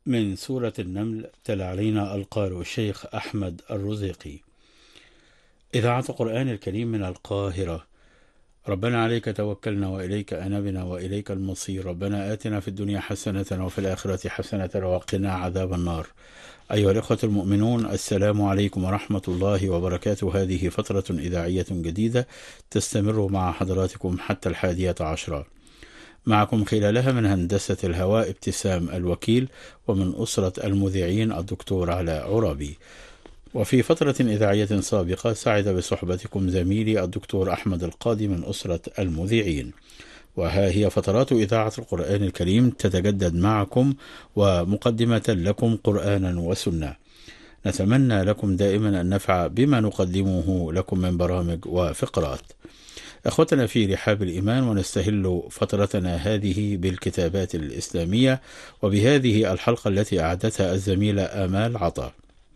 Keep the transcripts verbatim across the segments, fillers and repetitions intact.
من سورة النمل تلا علينا القارئ الشيخ أحمد الرزيقي. إذاعة القرآن الكريم من القاهرة. ربنا عليك توكلنا وإليك أنبنا وإليك المصير. ربنا آتنا في الدنيا حسنة وفي الآخرة حسنة وقنا عذاب النار. أيها الإخوة المؤمنون، السلام عليكم ورحمة الله وبركاته. هذه فترة إذاعية جديدة تستمر مع حضراتكم حتى الحادية عشرة. معكم خلالها من هندسة الهواء ابتسام الوكيل، ومن أسرة المذيعين الدكتور علاء عرابي. وفي فترة إذاعية سابقة سعد بصحبتكم زميلي الدكتور أحمد القاضي من أسرة المذيعين. وها هي فترات إذاعة القرآن الكريم تتجدد معكم، ومقدمة لكم قرآنا وسنة. نتمنى لكم دائما النفع بما نقدمه لكم من برامج وفقرات. أخوتنا في رحاب الإيمان، ونستهل فترتنا هذه بالكتابات الإسلامية، وبهذه الحلقة التي أعدتها الزميلة آمال عطا.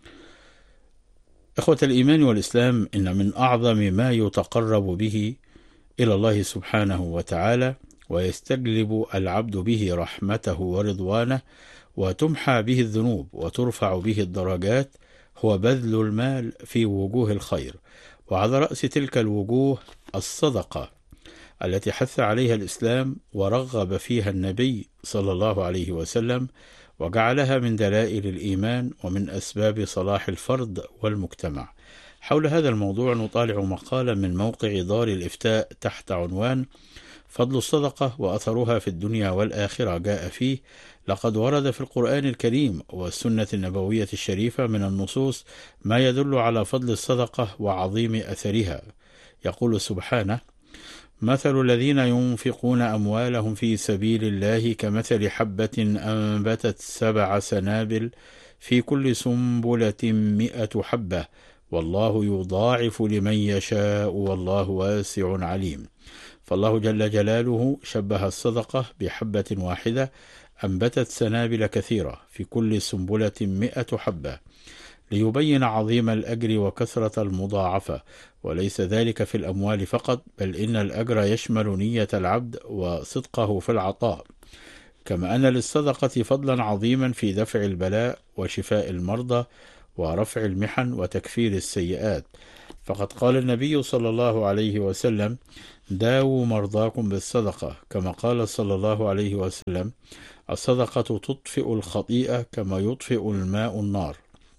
أخوة الإيمان والإسلام، إن من أعظم ما يتقرب به إلى الله سبحانه وتعالى ويستجلب العبد به رحمته ورضوانه، وتمحى به الذنوب وترفع به الدرجات، هو بذل المال في وجوه الخير. وعلى رأس تلك الوجوه الصدقة التي حث عليها الإسلام ورغب فيها النبي صلى الله عليه وسلم، وجعلها من دلائل الإيمان ومن أسباب صلاح الفرد والمجتمع. حول هذا الموضوع نطالع مقالا من موقع دار الإفتاء تحت عنوان فضل الصدقة وأثرها في الدنيا والآخرة. جاء فيه: لقد ورد في القرآن الكريم والسنة النبوية الشريفة من النصوص ما يدل على فضل الصدقة وعظيم أثرها. يقول سبحانه: مثل الذين ينفقون أموالهم في سبيل الله كمثل حبة أنبتت سبع سنابل في كل سنبلة مئة حبة والله يضاعف لمن يشاء والله واسع عليم. فالله جل جلاله شبه الصدقة بحبة واحدة أنبتت سنابل كثيرة في كل سنبلة مئة حبة، ليبين عظيم الأجر وكثرة المضاعفة. وليس ذلك في الأموال فقط، بل إن الأجر يشمل نية العبد وصدقه في العطاء. كما أن للصدقة فضلا عظيما في دفع البلاء وشفاء المرضى ورفع المحن وتكفير السيئات. فقد قال النبي صلى الله عليه وسلم: داووا مرضاكم بالصدقة. كما قال صلى الله عليه وسلم: الصدقة تطفئ الخطيئة كما يطفئ الماء النار.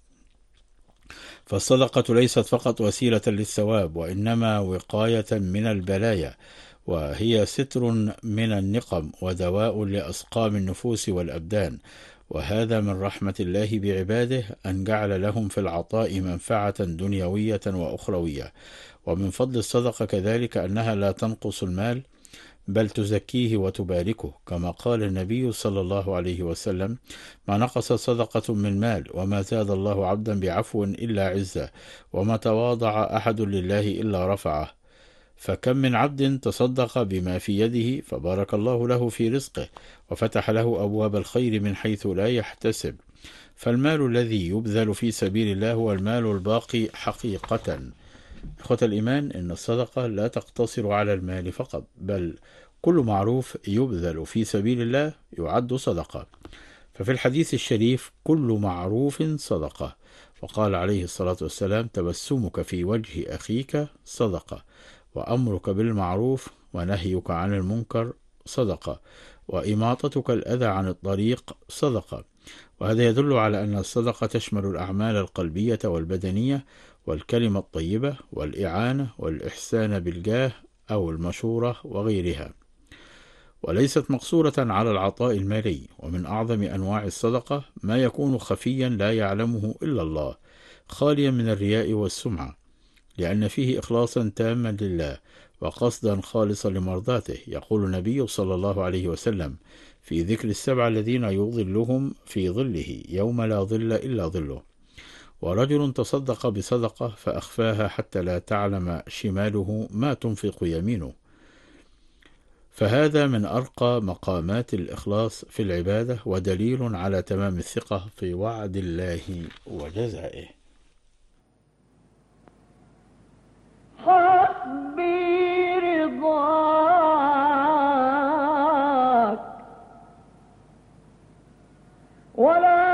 فالصدقة ليست فقط وسيلة للثواب، وإنما وقاية من البلايا، وهي ستر من النقم ودواء لأسقام النفوس والأبدان. وهذا من رحمة الله بعباده أن جعل لهم في العطاء منفعة دنيوية وأخروية. ومن فضل الصدقة كذلك أنها لا تنقص المال، بل تزكيه وتباركه. كما قال النبي صلى الله عليه وسلم: ما نقص صدقة من مال، وما زاد الله عبدا بعفو إلا عزة، وما تواضع أحد لله إلا رفعه. فكم من عبد تصدق بما في يده فبارك الله له في رزقه وفتح له أبواب الخير من حيث لا يحتسب. فالمال الذي يبذل في سبيل الله هو المال الباقي حقيقة. إخوة الإيمان، إن الصدقة لا تقتصر على المال فقط، بل كل معروف يبذل في سبيل الله يعد صدقة. ففي الحديث الشريف: كل معروف صدقة. وقال عليه الصلاة والسلام: تبسمك في وجه أخيك صدقة، وأمرك بالمعروف ونهيك عن المنكر صدقة، وإماطتك الأذى عن الطريق صدقة. وهذا يدل على أن الصدقة تشمل الأعمال القلبية والبدنية، والكلمة الطيبة، والإعانة، والإحسان بالجاه أو المشورة وغيرها، وليست مقصورة على العطاء المالي. ومن أعظم أنواع الصدقة ما يكون خفيا لا يعلمه إلا الله، خاليا من الرياء والسمعة، لأن فيه إخلاصا تاما لله وقصدا خالصا لمرضاته. يقول النبي صلى الله عليه وسلم في ذكر السبع الذين يظلهم في ظله يوم لا ظل إلا ظله: ورجل تصدق بصدقة فأخفاها حتى لا تعلم شماله ما تنفق يمينه. فهذا من أرقى مقامات الإخلاص في العبادة، ودليل على تمام الثقة في وعد الله وجزائه. حسبي رضاك ولا